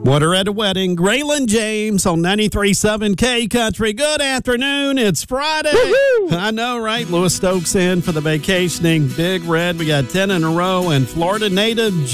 Water at a Wedding. Graylin James on 93.7 K Country. Good afternoon. It's Friday. Woo-hoo! I know, right? Louis Stokes in for the vacationing Big Red. We got 10 in a row. And Florida native